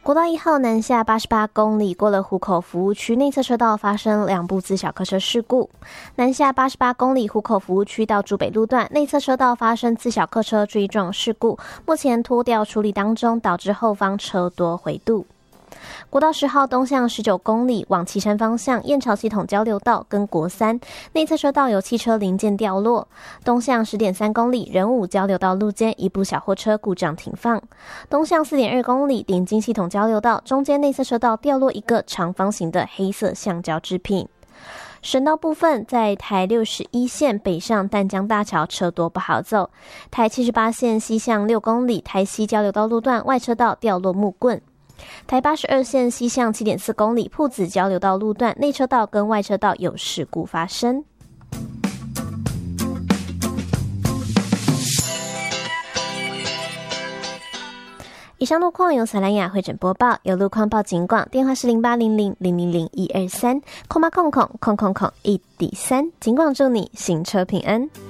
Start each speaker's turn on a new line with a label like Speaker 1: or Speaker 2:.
Speaker 1: 国道1号南下88公里，过了湖口服务区内侧车道发生2部自小客车事故。南下88公里湖口服务区到竹北路段内侧车道发生自小客车追撞事故，目前拖吊处理当中，导致后方车多回渡。国道10号东向19公里往旗山方向燕巢系统交流道跟国3内侧车道有汽车零件掉落，东向10.3公里仁武交流道路间一部小货车故障停放，东向4.2公里鼎金系统交流道中间内侧车道掉落一个长方形的黑色橡胶制品。省道部分，在台61线北上淡江大桥车多不好走，台78线西向6公里台西交流道路段外车道掉落木棍，台82线西向 7.4 公里朴子交流道路段内车道跟外车道有事故发生。以上路况由萨兰雅汇整播报，有路况报警广，电话是0800000123，空8000001D3，警广祝你行车平安。